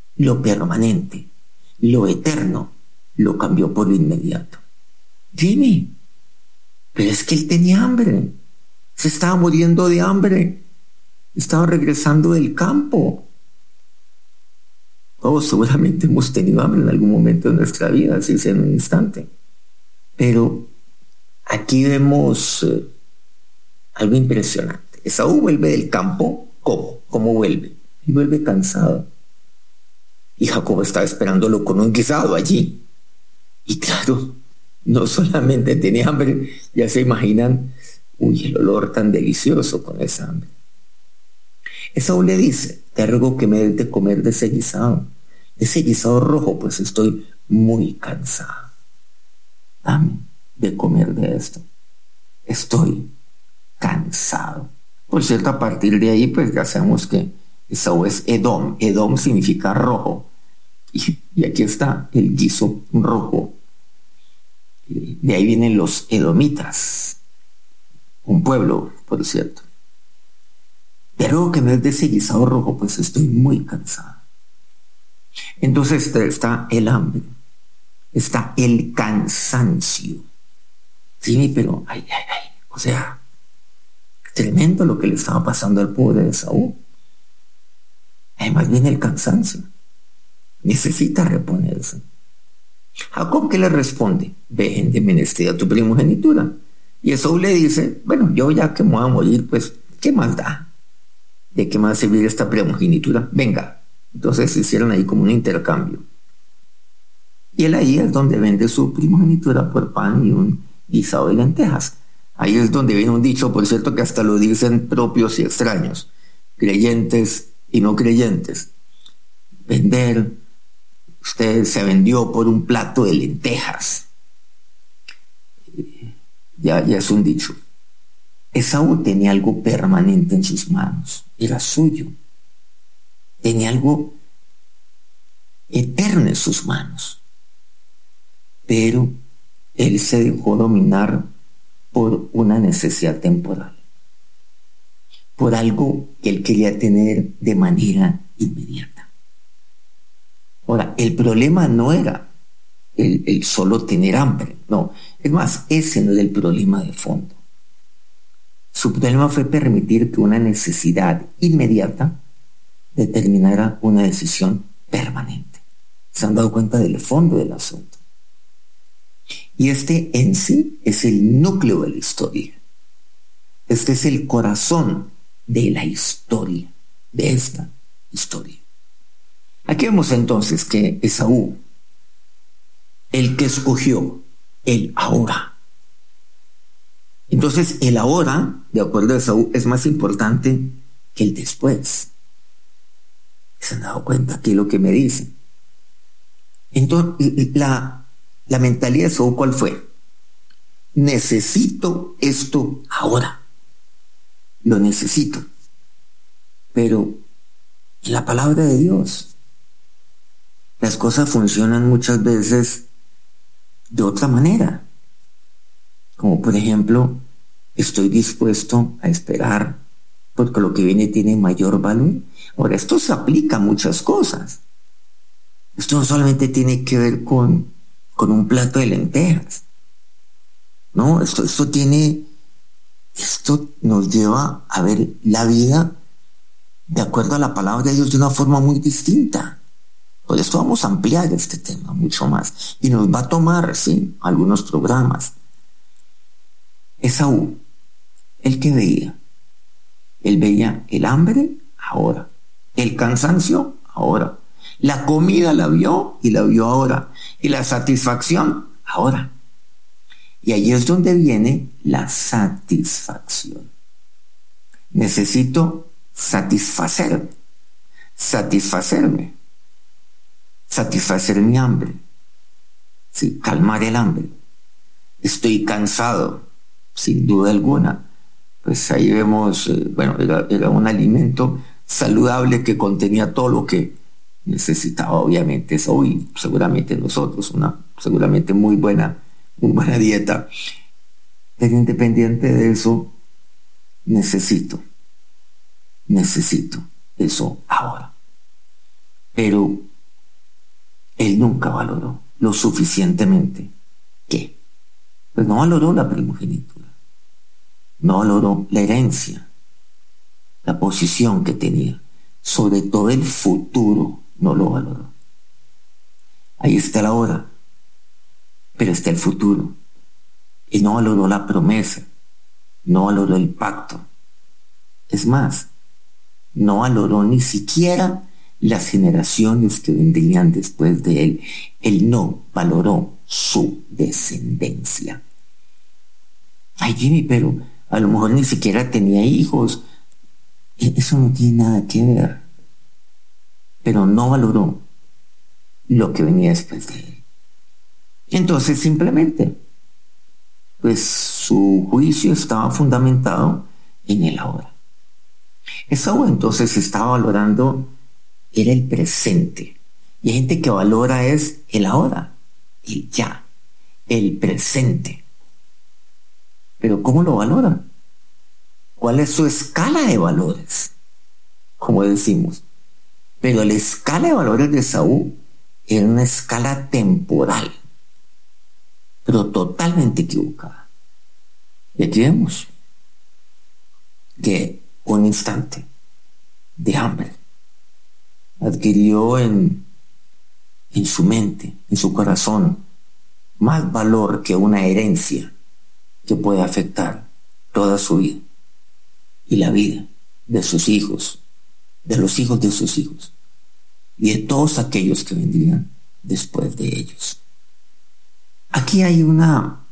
lo permanente, lo eterno, lo cambió por lo inmediato. Dime, pero es que él tenía hambre, se estaba muriendo de hambre, estaba regresando del campo. Todos seguramente hemos tenido hambre en algún momento de nuestra vida, así sea en un instante. Pero aquí vemos algo impresionante. Esaú vuelve del campo. ¿Cómo? ¿Cómo vuelve? Y vuelve cansado. Y Jacob estaba esperándolo con un guisado allí. Y claro, no solamente tenía hambre, ya se imaginan, el olor tan delicioso con esa hambre. Esaú le dice, te ruego que me des de comer de ese guisado rojo, pues estoy muy cansado. Dame de comer de esto. Estoy cansado. Por cierto, a partir de ahí, pues ya sabemos que Esaú es Edom. Edom significa rojo. Y aquí está el guiso rojo. De ahí vienen los edomitas. Un pueblo, por cierto. Pero que me des de ese guisado rojo, pues estoy muy cansado. Entonces está el hambre. Está el cansancio. Sí, pero o sea, tremendo lo que le estaba pasando al pobre de Esaú. Además viene el cansancio. Necesita reponerse. Jacob, ¿qué le responde? Ven de menester a tu primogenitura. Y Esaú le dice, bueno, yo ya que me voy a morir, pues, ¿qué más da? ¿De qué más servir esta primogenitura? Venga. Entonces hicieron ahí como un intercambio. Y él ahí es donde vende su primogenitura por pan y un guisado de lentejas. Ahí es donde viene un dicho, por cierto, que hasta lo dicen propios y extraños, creyentes y no creyentes. Vender, usted se vendió por un plato de lentejas. Ya es un dicho. Esaú tenía algo permanente en sus manos, era suyo. Tenía algo eterno en sus manos. Pero él se dejó dominar por una necesidad temporal, por algo que él quería tener de manera inmediata. Ahora, el problema no era el solo tener hambre, no, es más, ese no es el problema de fondo. Su problema fue permitir que una necesidad inmediata determinara una decisión permanente. ¿Se han dado cuenta del fondo del asunto? Y este en sí es el núcleo de la historia. Este es el corazón de la historia, de esta historia. Aquí vemos entonces que Esaú, el que escogió el ahora. Entonces el ahora, de acuerdo a Esaú, es más importante que el después. ¿Se han dado cuenta aquí lo que me dice? Entonces la mentalidad de Esaú, ¿cuál fue? Necesito esto ahora. Lo necesito. Pero en la palabra de Dios, las cosas funcionan muchas veces de otra manera. Como por ejemplo, estoy dispuesto a esperar porque lo que viene tiene mayor valor. Ahora, esto se aplica a muchas cosas. Esto no solamente tiene que ver con un plato de lentejas. No, esto nos lleva a ver la vida de acuerdo a la palabra de Dios de una forma muy distinta. Por esto vamos a ampliar este tema mucho más. Y nos va a tomar, sí, algunos programas. Esaú, el que veía. Él veía el hambre ahora. El cansancio ahora. La comida la vio y la vio ahora. Y la satisfacción ahora. Y ahí es donde viene la satisfacción. Necesito satisfacer mi hambre, sí, calmar el hambre. Estoy cansado, sin duda alguna. Pues ahí vemos, era un alimento saludable que contenía todo lo que necesitaba, obviamente, eso, y seguramente nosotros, seguramente muy buena dieta. Pero independiente de eso, necesito eso ahora. Pero nunca valoró lo suficientemente. ¿Qué? Pues no valoró la primogenitura, no valoró la herencia, la posición que tenía, sobre todo el futuro no lo valoró. Ahí está la hora, pero está el futuro. Y no valoró la promesa, no valoró el pacto. Es más, no valoró ni siquiera las generaciones que vendrían después de él. Él no valoró su descendencia. Ay, Jimmy, pero a lo mejor ni siquiera tenía hijos. Eso no tiene nada que ver. Pero no valoró lo que venía después de él. Entonces simplemente, pues su juicio estaba fundamentado en el ahora. Esaú entonces estaba valorando, era el presente. Y hay gente que valora es el ahora, el ya, el presente. Pero ¿cómo lo valora? ¿Cuál es su escala de valores? Como decimos. Pero la escala de valores de Esaú era una escala temporal, pero totalmente equivocada. Y aquí vemos que un instante de hambre adquirió en su mente, en su corazón, más valor que una herencia que puede afectar toda su vida y la vida de sus hijos, de los hijos de sus hijos y de todos aquellos que vendrían después de ellos. Aquí hay una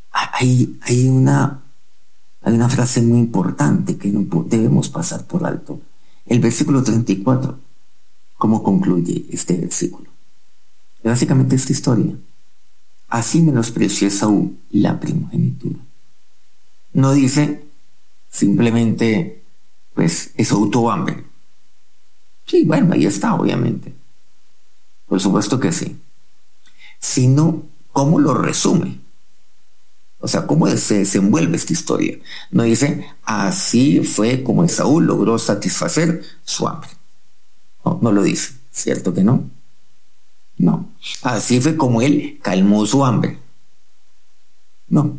frase muy importante que no debemos pasar por alto. El versículo 34, ¿cómo concluye este versículo? Básicamente esta historia. Así menospreció Esaú la primogenitura. No dice simplemente, pues Esaú tuvo hambre. Sí, bueno, ahí está, obviamente. Por supuesto que sí. Sino, ¿cómo lo resume? O sea, ¿cómo se desenvuelve esta historia? No dice, así fue como Esaú logró satisfacer su hambre. No lo dice, ¿cierto que no? No. Así fue como él calmó su hambre. No.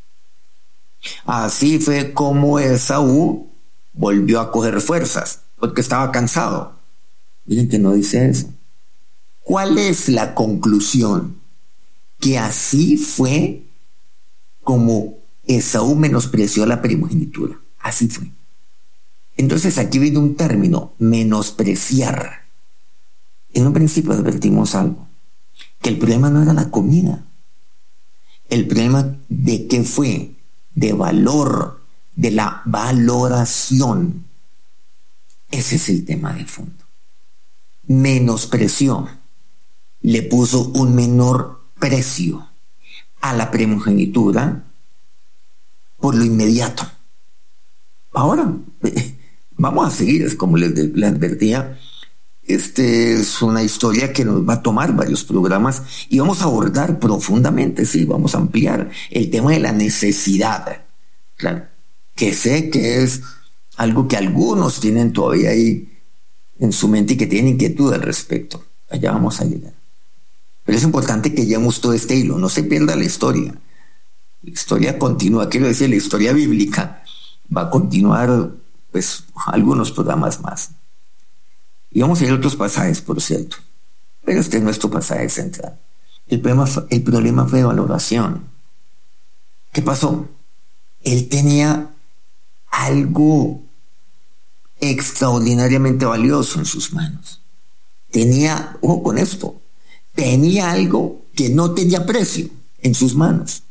Así fue como Esaú volvió a coger fuerzas, porque estaba cansado. Miren que no dice eso. ¿Cuál es la conclusión? Que así fue como Esaú menospreció la primogenitura. Así fue. Entonces aquí viene un término, menospreciar. En un principio advertimos algo, que el problema no era la comida. El problema de qué fue, de valor, de la valoración. Ese es el tema de fondo. Menospreció, le puso un menor precio a la primogenitura por lo inmediato. Ahora, vamos a seguir, es como les advertía, es una historia que nos va a tomar varios programas y vamos a abordar profundamente, sí, vamos a ampliar el tema de la necesidad, claro, que sé que es algo que algunos tienen todavía ahí en su mente y que tienen inquietud al respecto. Allá vamos a llegar. Pero es importante que llevemos todo este hilo, no se pierda la historia. La historia continúa, quiero decir, la historia bíblica va a continuar, pues, algunos programas más. Y vamos a ir a otros pasajes, por cierto. Pero este es nuestro pasaje central. El problema fue de valoración. ¿Qué pasó? Él tenía algo extraordinariamente valioso en sus manos. Tenía, ojo con esto, tenía algo que no tenía precio en sus manos.